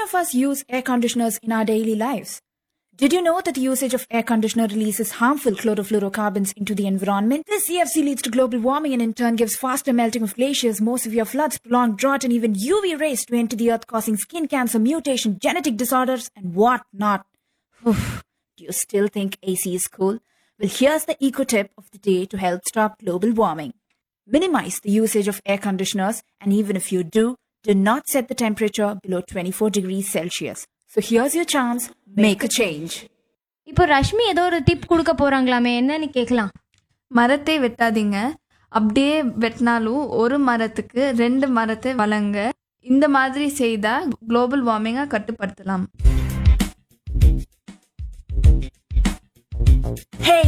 of us use air conditioners in our daily lives. Did you know that the usage of air conditioner releases harmful chlorofluorocarbons into the environment? This CFC leads to global warming and in turn gives faster melting of glaciers, more severe floods, prolonged drought, and even UV rays to enter the earth, causing skin cancer, mutation, genetic disorders, and what not. Do you still think AC is cool? Well, here's the eco tip of the day to help stop global warming. Minimize the usage of air conditioners, and even if you do not set the temperature below 24 degrees Celsius. So here's your chance, make a change. இப்போ ரஷ்மி ஏதோ ஒரு tip கொடுக்க போறாங்களாமே, என்னன்னு கேட்கலாம். மரத்தை வெட்டாதீங்க, அப்படியே வெட்டினாலும் ஒரு மரத்துக்கு 2 மரத்தை வளங்க. இந்த மாதிரி செய்தா குளோபல் வார்மிங்கை கட்டுப்படுத்தலாம்.